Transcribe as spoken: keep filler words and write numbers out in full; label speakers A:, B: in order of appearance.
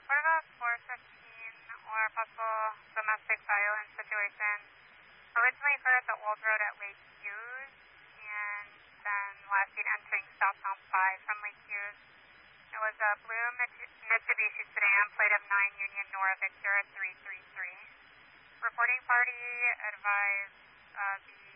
A: What about four fifteen or possible domestic violence situation? Originally started at the Old Road at Lake Hughes, and then last seen entering southbound five from Lake Hughes. It was a blue Mitsubishi sedan, plate of nine Union Nora Victor three three three. Reporting party advised uh, the